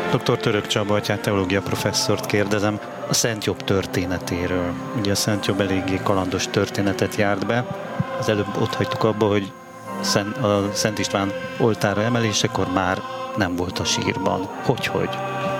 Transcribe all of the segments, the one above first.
Dr. Török Csaba atyát, teológia professzort kérdezem a Szent Jobb történetéről. Ugye a Szent Jobb eléggé kalandos történetet járt be. Az előbb ott hagytuk abba, hogy a Szent István oltára emelésekor már nem volt a sírban. Hogy?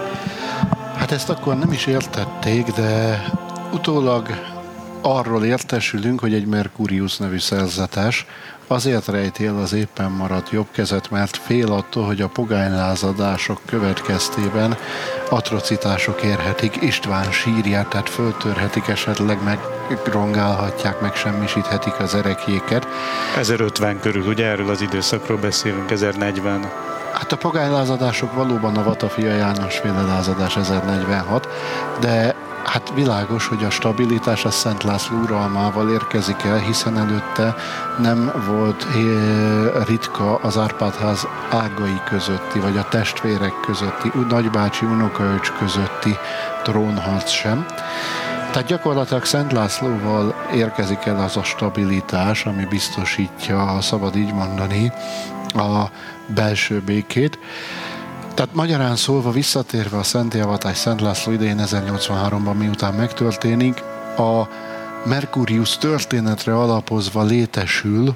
Hát ezt akkor nem is értették, de utólag arról értesülünk, hogy egy Mercurius nevű szerzetes azért rejti el az éppen maradt jobbkezet, mert fél attól, hogy a pogánylázadások következtében atrocitások érhetik István sírját, tehát föltörhetik, esetleg megrongálhatják, megsemmisíthetik az ereklyéket. 1050 körül, ugye erről az időszakról beszélünk, 1040. Hát a pogánylázadások valóban a Vatafia János féle lázadás 1046, de hát világos, hogy a stabilitás a Szent László uralmával érkezik el, hiszen előtte nem volt ritka az Árpád-ház ágai közötti, vagy a testvérek közötti, nagybácsi, unokaöcs közötti trónharc sem. Tehát gyakorlatilag Szent Lászlóval érkezik el az a stabilitás, ami biztosítja, ha szabad így mondani, a belső békét. Tehát magyarán szólva, visszatérve a szentélyavatás Szent László idején 1083-ban, miután megtörténik, a Mercurius történetre alapozva létesül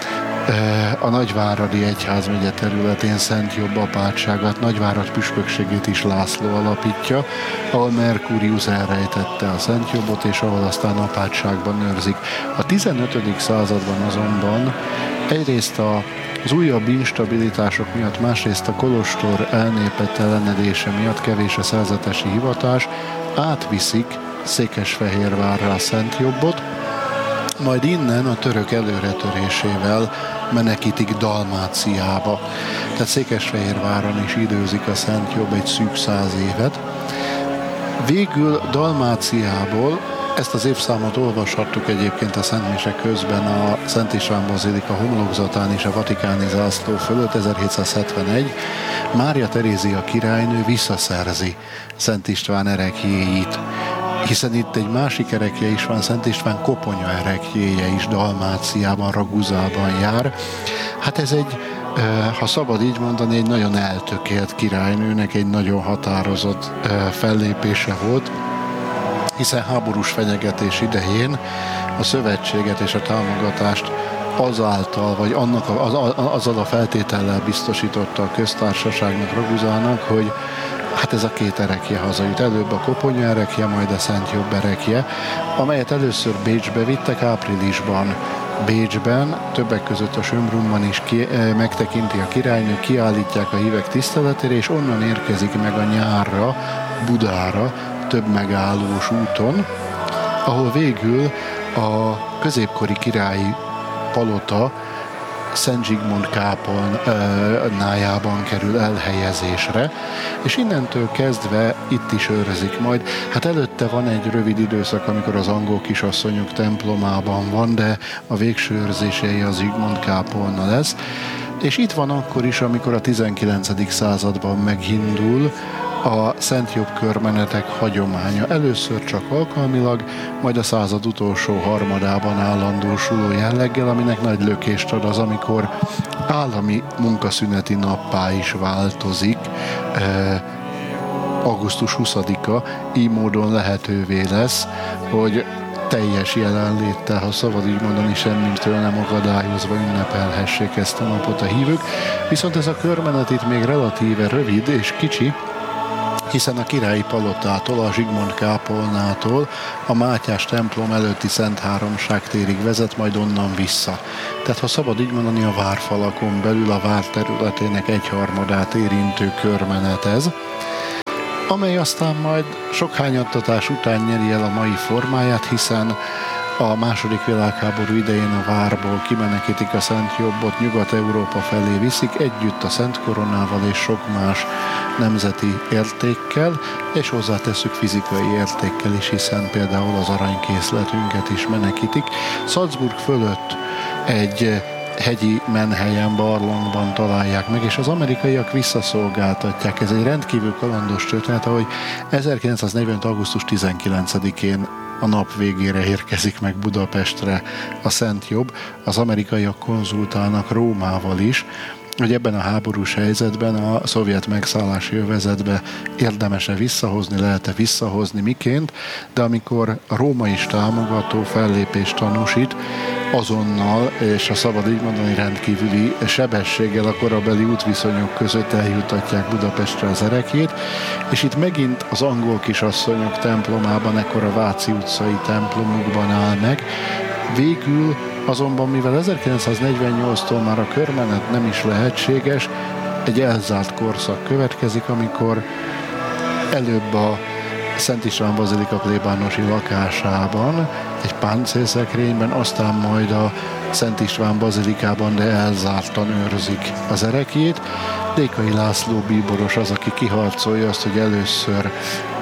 a Nagyváradi Egyházmegye területén Szent Jobb apátságát, Nagyvárad püspökségét is László alapítja, ahol Mercurius elrejtette a Szent Jobbot, és ahol aztán apátságban őrzik. A 15. században azonban egyrészt az újabb instabilitások miatt, másrészt a kolostor elnéptelenedése miatt, kevés a szerzetesi hivatás, átviszik Székesfehérvárra a Szent Jobbot, majd innen a török előretörésével menekítik Dalmáciába. Tehát Székesfehérváron is időzik a Szent Jobb egy szűk 100 évet. Végül Dalmáciából, ezt az évszámot olvashattuk egyébként a Szent Mise közben a Szent István bazilika homlokzatán és a vatikáni zászló fölött, 1771, Mária Terézia királynő visszaszerzi Szent István ereklyéit, hiszen itt egy másik erekje is van, Szent István koponya ereklyéje is Dalmáciában, Raguzában jár. Hát ez egy, ha szabad így mondani, egy nagyon eltökélt királynőnek egy nagyon határozott fellépése volt, hiszen háborús fenyegetés idején a szövetséget és a támogatást azáltal, vagy azzal a feltétellel biztosította a köztársaságnak, Raguzának, hogy hát ez a két erekje hazajut. Előbb a koponya erekje, majd a Szent Jobb erekje, amelyet először Bécsbe vittek áprilisban. Bécsben, többek között a Schönbrunn is megtekinti a királynő, kiállítják a hívek tiszteletére, és onnan érkezik meg a nyárra, Budára, több megállós úton, ahol végül a középkori királyi palota Szent Zsigmond kápolnájában kerül elhelyezésre, és innentől kezdve itt is őrzik majd. Hát előtte van egy rövid időszak, amikor az angol kisasszonyok templomában van, de a végső őrzései az Zsigmond kápolna lesz. És itt van akkor is, amikor a 19. században megindul a Szent Jobb körmenetek hagyománya. Először csak alkalmilag, majd a század utolsó harmadában állandósuló jelleggel, aminek nagy lökést ad az, amikor állami munkaszüneti nappá is változik, augusztus 20-a, így módon lehetővé lesz, hogy teljes jelenléttel, ha szabad így mondani, semmitől nem akadályozva ünnepelhessék ezt a napot a hívők. Viszont ez a körmenet itt még relatíve rövid és kicsi, hiszen a királyi palotától, a Zsigmond kápolnától a Mátyás templom előtti Szent Háromság térig vezet, majd onnan vissza. Tehát ha szabad így mondani, a várfalakon belül a vár területének egyharmadát érintő körmenet ez, amely aztán majd sok hányattatás után nyeri el a mai formáját, hiszen a II. Világháború idején a várból kimenekítik a Szent Jobbot, Nyugat-Európa felé viszik, együtt a Szent Koronával és sok más nemzeti értékkel, és hozzátesszük fizikai értékkel is, hiszen például az aranykészletünket is menekítik. Salzburg fölött egy hegyi menhelyen, barlangban találják meg, és az amerikaiak visszaszolgáltatják. Ez egy rendkívül kalandos történet, ahogy 1945. augusztus 19-én a nap végére érkezik meg Budapestre a Szent Jobb. Az amerikaiak konzultálnak Rómával is, hogy ebben a háborús helyzetben a szovjet megszállási övezetbe érdemes-e visszahozni, lehet-e visszahozni, miként, de amikor a Róma is támogató fellépést tanúsít, azonnal, és ha szabad így mondani, rendkívüli sebességgel a korabeli útviszonyok között eljutatják Budapestre az erekjét, és itt megint az angol kisasszonyok templomában, ekkor a Váci utcai templomukban áll meg. Végül azonban, mivel 1948-tól már a körmenet nem is lehetséges, egy elzárt korszak következik, amikor előbb a Szent István Bazilika plébánosi lakásában, egy páncélszekrényben, aztán majd a Szent István Bazilikában, de elzártan őrzik az erekjét. Dékai László bíboros az, aki kiharcolja azt, hogy először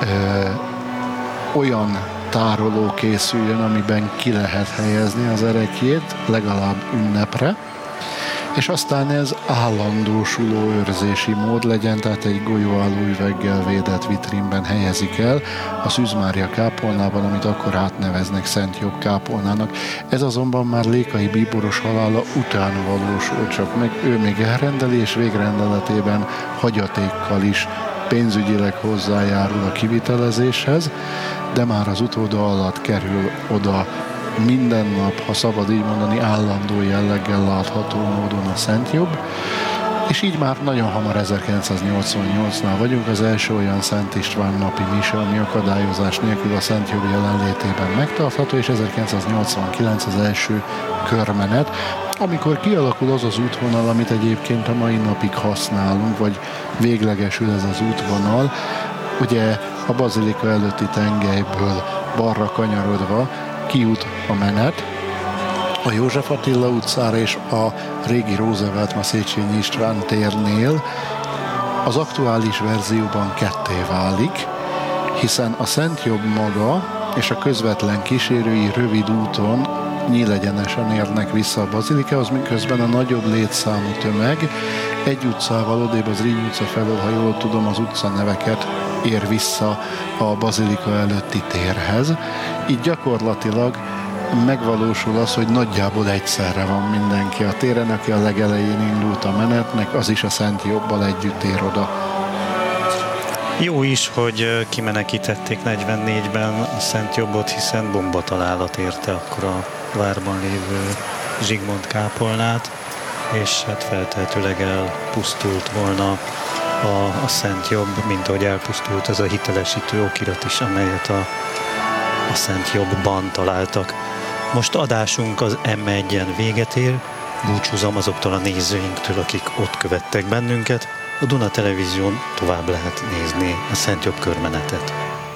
olyan tároló készüljön, amiben ki lehet helyezni az erekjét, legalább ünnepre, és aztán ez állandósuló őrzési mód legyen, tehát egy golyóálló üveggel védett vitrínben helyezik el a Szűz Mária kápolnában, amit akkor átneveznek Szent Jobb kápolnának. Ez azonban már Lékai bíboros halála után valósult, csak meg ő még elrendeli, és végrendeletében hagyatékkal is pénzügyileg hozzájárul a kivitelezéshez, de már az utóda alatt kerül oda minden nap, ha szabad így mondani, állandó jelleggel látható módon a Szent Jobb, és így már nagyon hamar 1988-nál vagyunk, az első olyan Szent István napi mise, ami akadályozás nélkül a Szent Jobb jelenlétében megtartható, és 1989 az első körmenet, amikor kialakul az az útvonal, amit egyébként a mai napig használunk, vagy véglegesül ez az útvonal, ugye a bazilika előtti tengelyből balra kanyarodva kijut a menet a József Attila utcára és a régi Roosevelt, ma Széchenyi István térnél. Az aktuális verzióban ketté válik, hiszen a Szent Jobb maga és a közvetlen kísérői rövid úton nyílegyenesen érnek vissza a bazilikához, miközben a nagyobb létszámú tömeg egy utcával odébb az Riny utca felől, ha jól tudom, az utca neveket ér vissza a bazilika előtti térhez. Így gyakorlatilag megvalósul az, hogy nagyjából egyszerre van mindenki a téren, aki a legelején indult a menetnek, az is a Szent Jobbal együtt ér oda. Jó is, hogy kimenekítették 44-ben a Szent Jobbot, hiszen bombatalálat érte akkor a várban lévő Zsigmond kápolnát, és hát feltehetőleg elpusztult volna a Szent Jobb, mint ahogy elpusztult ez a hitelesítő okirat is, amelyet a Szent Jobbban találtak. Most adásunk az M1-en véget ér, búcsúzom azoktól a nézőinktől, akik ott követtek bennünket. A Duna Televízión tovább lehet nézni a Szent Jobb körmenetet.